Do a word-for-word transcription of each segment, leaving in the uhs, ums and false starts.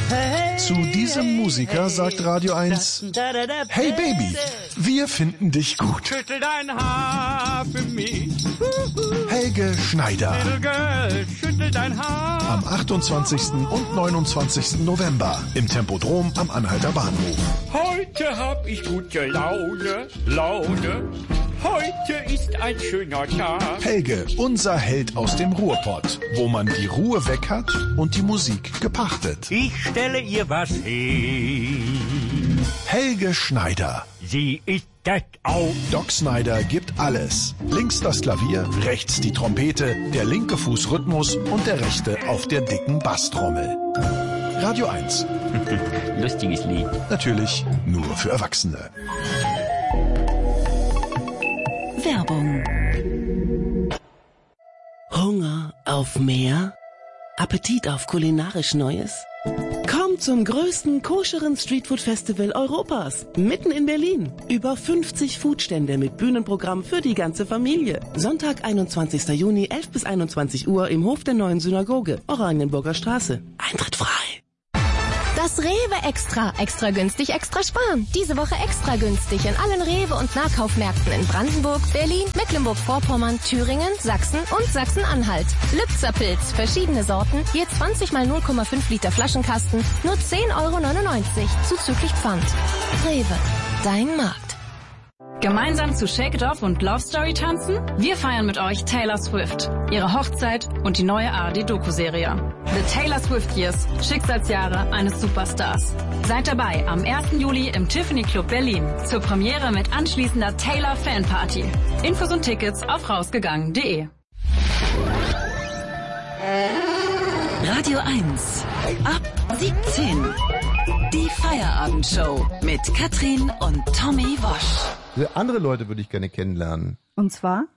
Zu diesem Musiker sagt Radio eins, hey Baby, wir finden dich gut. Schüttel dein Haar für mich. Helge Schneider. Little girl, schüttel dein Haar. Am achtundzwanzigsten und neunundzwanzigsten November im Tempodrom am Anhalter Bahnhof. Heute hab ich gute Laune, Laune. Heute ist ein schöner Tag. Helge, unser Held aus dem Ruhrpott, wo man die Ruhe weg hat und die Musik gepachtet. Ich stelle ihr was hin. Helge Schneider. Sie ist das auch. Doc Snyder gibt alles. Links das Klavier, rechts die Trompete, der linke Fuß Rhythmus und der rechte auf der dicken Basstrommel. Radio eins. Lustiges Lied. Natürlich nur für Erwachsene. Werbung. Hunger auf mehr? Appetit auf kulinarisch Neues? Kommt zum größten koscheren Streetfood-Festival Europas, mitten in Berlin. Über fünfzig Foodstände mit Bühnenprogramm für die ganze Familie. Sonntag, einundzwanzigsten Juni, elf bis einundzwanzig Uhr im Hof der Neuen Synagoge, Oranienburger Straße. Eintritt frei. Das Rewe Extra. Extra günstig, extra sparen. Diese Woche extra günstig in allen Rewe- und Nahkaufmärkten in Brandenburg, Berlin, Mecklenburg-Vorpommern, Thüringen, Sachsen und Sachsen-Anhalt. Lübzer-Pilz, verschiedene Sorten, je zwanzig mal null Komma fünf Liter Flaschenkasten, nur zehn Euro neunundneunzig, zuzüglich Pfand. Rewe, dein Markt. Gemeinsam zu Shake It Off und Love Story tanzen? Wir feiern mit euch Taylor Swift, ihre Hochzeit und die neue A R D-Doku-Serie. The Taylor Swift Years, Schicksalsjahre eines Superstars. Seid dabei am ersten Juli im Tiffany Club Berlin zur Premiere mit anschließender Taylor Fanparty. Infos und Tickets auf rausgegangen punkt de. Radio eins. Ab siebzehn. Die Feierabendshow mit Katrin und Tommy Wosch. Andere Leute würde ich gerne kennenlernen. Und zwar?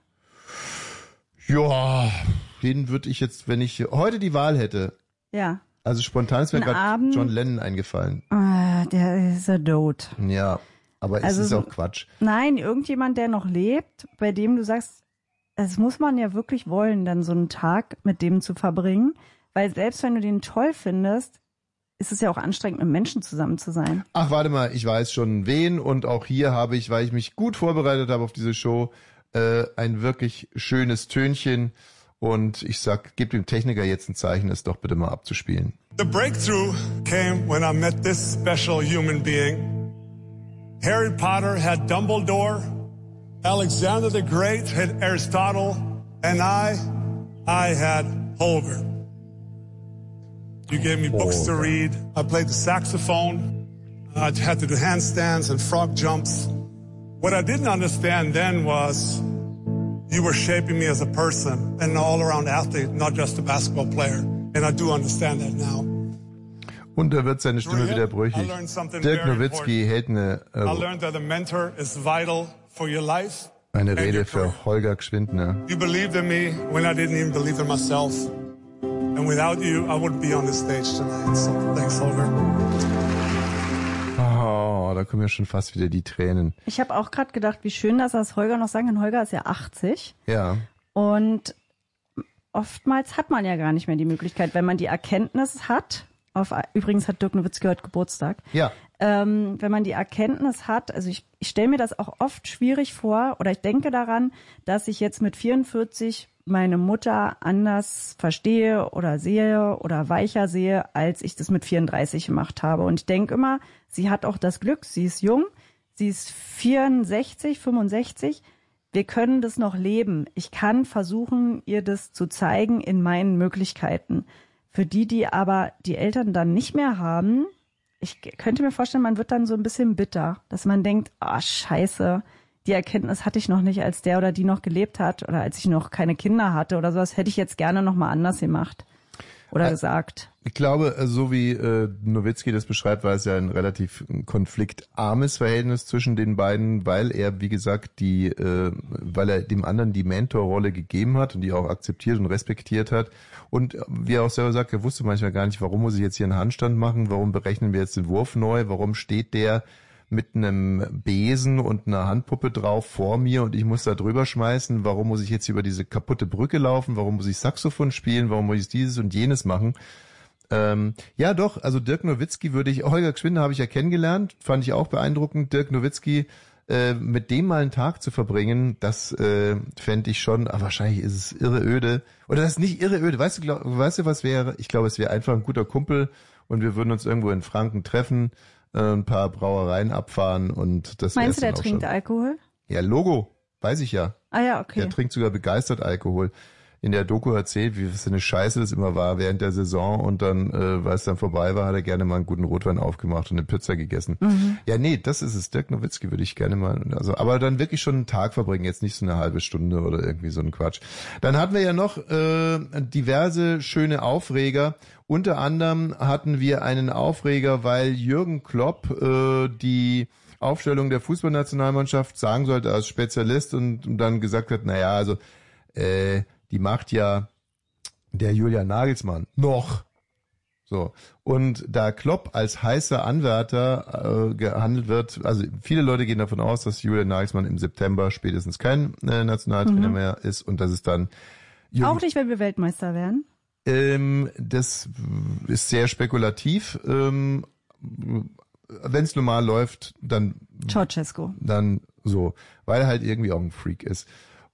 Ja, den würde ich jetzt, wenn ich heute die Wahl hätte. Ja. Also spontan ist mir gerade John Lennon eingefallen. Ah, der ist ja tot. Ja, aber also, es ist auch Quatsch. Nein, irgendjemand, der noch lebt, bei dem du sagst, es muss man ja wirklich wollen, dann so einen Tag mit dem zu verbringen. Weil selbst wenn du den toll findest, ist es ja auch anstrengend, mit Menschen zusammen zu sein. Ach, warte mal, ich weiß schon wen und auch hier habe ich, weil ich mich gut vorbereitet habe auf diese Show, äh, ein wirklich schönes Tönchen und ich sag, gib dem Techniker jetzt ein Zeichen, es doch bitte mal abzuspielen. The breakthrough came when I met this special human being. Harry Potter had Dumbledore, Alexander the Great had Aristotle, and I, I had Holger. You gave me books to read. I played the saxophone. I had to do handstands and frog jumps. What I didn't understand then was you were shaping me as a person and an all-around athlete, not just a basketball player. And I do understand that now. Und da wird seine Stimme wieder brüchig. Dirk Nowitzki hält eine, äh, eine Rede für Holger Gschwindner. You believed in me when I didn't even believe in myself. And without you, I wouldn't be on the stage tonight. So thanks, Holger. Oh, da kommen ja schon fast wieder die Tränen. Ich habe auch gerade gedacht, wie schön, dass das Holger noch sagen kann. Holger ist ja achtzig. Ja. Und oftmals hat man ja gar nicht mehr die Möglichkeit, wenn man die Erkenntnis hat, auf, übrigens hat Dirk Nowitzki heute Geburtstag. Ja. Ähm, wenn man die Erkenntnis hat, also ich, ich stelle mir das auch oft schwierig vor, oder ich denke daran, dass ich jetzt mit vierundvierzig meine Mutter anders verstehe oder sehe oder weicher sehe, als ich das mit vierunddreißig gemacht habe. Und ich denke immer, sie hat auch das Glück, sie ist jung, sie ist vierundsechzig, fünfundsechzig. Wir können das noch leben. Ich kann versuchen, ihr das zu zeigen in meinen Möglichkeiten. Für die, die aber die Eltern dann nicht mehr haben, ich könnte mir vorstellen, man wird dann so ein bisschen bitter, dass man denkt, ah, oh, scheiße, die Erkenntnis hatte ich noch nicht, als der oder die noch gelebt hat oder als ich noch keine Kinder hatte oder sowas, hätte ich jetzt gerne noch mal anders gemacht oder äh, gesagt. Ich glaube, so wie äh, Nowitzki das beschreibt, war es ja ein relativ konfliktarmes Verhältnis zwischen den beiden, weil er, wie gesagt, die, äh, weil er dem anderen die Mentorrolle gegeben hat und die auch akzeptiert und respektiert hat. Und wie er auch selber sagt, er wusste manchmal gar nicht, warum muss ich jetzt hier einen Handstand machen, warum berechnen wir jetzt den Wurf neu, warum steht der mit einem Besen und einer Handpuppe drauf vor mir und ich muss da drüber schmeißen, warum muss ich jetzt über diese kaputte Brücke laufen, warum muss ich Saxophon spielen, warum muss ich dieses und jenes machen. Ähm, ja, doch, also Dirk Nowitzki würde ich, Holger Gschwinde habe ich ja kennengelernt, fand ich auch beeindruckend. Dirk Nowitzki, äh, mit dem mal einen Tag zu verbringen, das äh, fände ich schon, aber wahrscheinlich ist es irre öde. Oder das ist nicht irre öde, weißt du, glaub, weißt du, was wäre? Ich glaube, es wäre einfach ein guter Kumpel und wir würden uns irgendwo in Franken treffen, äh, ein paar Brauereien abfahren und das Meinst du, der auch trinkt schon. Alkohol? Ja, Logo, weiß ich ja. Ah ja, okay. Der trinkt sogar begeistert Alkohol. In der Doku erzählt, wie was für eine Scheiße das immer war während der Saison und dann, äh, weil es dann vorbei war, hat er gerne mal einen guten Rotwein aufgemacht und eine Pizza gegessen. Mhm. Ja, nee, das ist es. Dirk Nowitzki würde ich gerne mal, also, aber dann wirklich schon einen Tag verbringen, jetzt nicht so eine halbe Stunde oder irgendwie so ein Quatsch. Dann hatten wir ja noch äh, diverse schöne Aufreger. Unter anderem hatten wir einen Aufreger, weil Jürgen Klopp äh, die Aufstellung der Fußballnationalmannschaft sagen sollte als Spezialist und, und dann gesagt hat, naja, also äh, die macht ja der Julian Nagelsmann noch. So. Und da Klopp als heißer Anwärter äh, gehandelt wird, also viele Leute gehen davon aus, dass Julian Nagelsmann im September spätestens kein äh, Nationaltrainer mhm. mehr ist und dass es dann Jürgen, auch nicht, wenn wir Weltmeister werden? Ähm, das ist sehr spekulativ. Ähm, wenn es normal läuft, dann Ceausescu. Dann so, weil er halt irgendwie auch ein Freak ist.